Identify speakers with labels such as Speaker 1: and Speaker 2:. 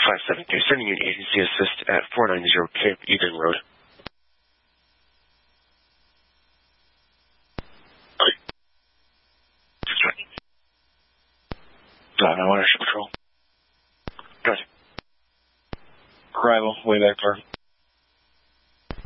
Speaker 1: 572, sending you an agency assist at 490 Camp Eden Road. No ownership patrol. Good. Arrival, way back far.